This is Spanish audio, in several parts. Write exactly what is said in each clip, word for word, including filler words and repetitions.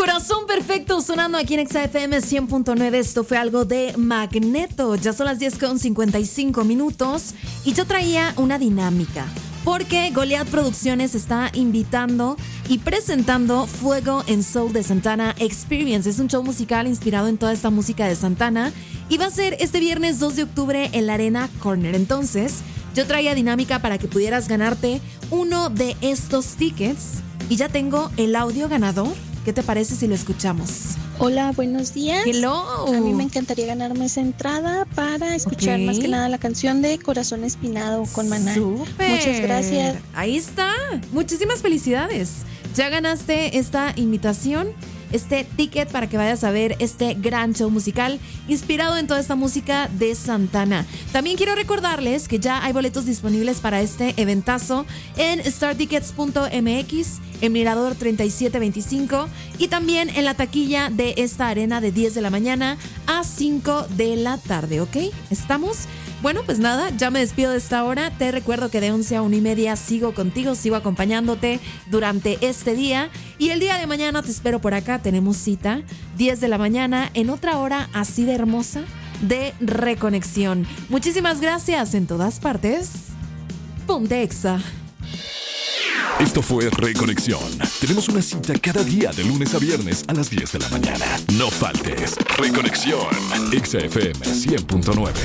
Corazón Perfecto sonando aquí en Exa F M cien punto nueve. Esto fue algo de Magneto. Ya son las diez con cincuenta y cinco minutos y yo traía una dinámica porque Goliath Producciones está invitando y presentando Fuego en Soul de Santana Experience. Es un show musical inspirado en toda esta música de Santana y va a ser este viernes dos de octubre en la Arena Corner. Entonces, yo traía dinámica para que pudieras ganarte uno de estos tickets y ya tengo el audio ganador. ¿Qué te parece si lo escuchamos? Hola, buenos días. Hello. A mí me encantaría ganarme esa entrada para escuchar okay. más que nada la canción de Corazón Espinado con Maná. Súper. Muchas gracias. Ahí está. Muchísimas felicidades. Ya ganaste esta invitación, este ticket para que vayas a ver este gran show musical inspirado en toda esta música de Santana. También quiero recordarles que ya hay boletos disponibles para este eventazo en star tickets punto m x, en Mirador treinta y siete veinticinco y también en la taquilla de esta arena de diez de la mañana a cinco de la tarde, ¿ok? ¿Estamos? Bueno, pues nada, ya me despido de esta hora. Te recuerdo que de once a una y media sigo contigo, sigo acompañándote durante este día. Y el día de mañana te espero por acá. Tenemos cita, diez de la mañana, en otra hora así de hermosa de reconexión. Muchísimas gracias en todas partes. Ponte Exa. Esto fue Reconexión. Tenemos una cita cada día de lunes a viernes a las diez de la mañana. No faltes. Reconexión. Exa F M cien punto nueve.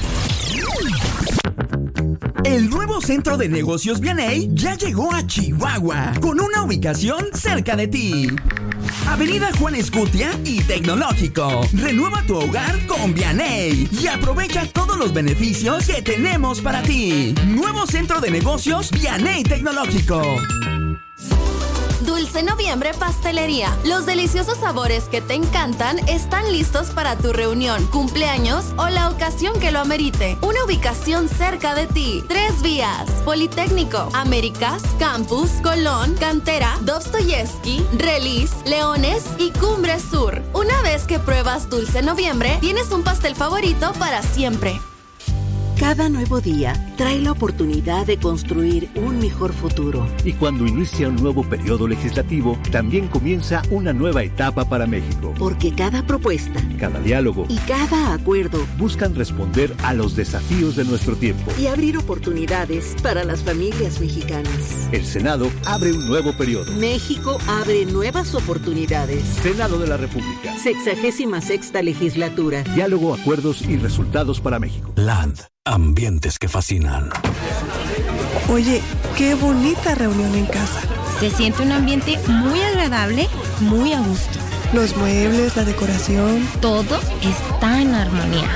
El nuevo Centro de Negocios Vianey ya llegó a Chihuahua, con una ubicación cerca de ti. Avenida Juan Escutia y Tecnológico. Renueva tu hogar con Vianey y aprovecha todos los beneficios que tenemos para ti. Nuevo Centro de Negocios Vianey Tecnológico. Dulce Noviembre Pastelería. Los deliciosos sabores que te encantan están listos para tu reunión, cumpleaños o la ocasión que lo amerite. Una ubicación cerca de ti. Tres vías: Politécnico, Américas, Campus, Colón, Cantera, Dostoyevsky, Relis, Leones y Cumbre Sur. Una vez que pruebas Dulce Noviembre, tienes un pastel favorito para siempre. Cada nuevo día trae la oportunidad de construir un mejor futuro. Y cuando inicia un nuevo periodo legislativo, también comienza una nueva etapa para México. Porque cada propuesta, cada diálogo y cada acuerdo buscan responder a los desafíos de nuestro tiempo y abrir oportunidades para las familias mexicanas. El Senado abre un nuevo periodo. México abre nuevas oportunidades. Senado de la República. Sexagésima sexta legislatura. Diálogo, acuerdos y resultados para México. Land. Ambientes que fascinan. Oye, qué bonita reunión en casa. Se siente un ambiente muy agradable, muy a gusto. Los muebles, la decoración. Todo está en armonía.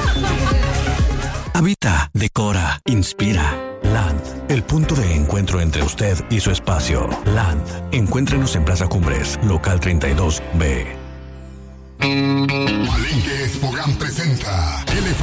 Habita, decora, inspira. Land, el punto de encuentro entre usted y su espacio. Land. Encuéntrenos en Plaza Cumbres, local treinta y dos B. Palenque Expogam presenta Elefante